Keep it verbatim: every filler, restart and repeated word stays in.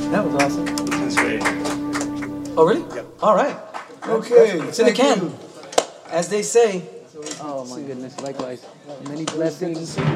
That was awesome. That's great. Oh, really? Yep. All right. Okay. It's in the thank can. you. As they say. Oh my goodness, likewise. Many blessings.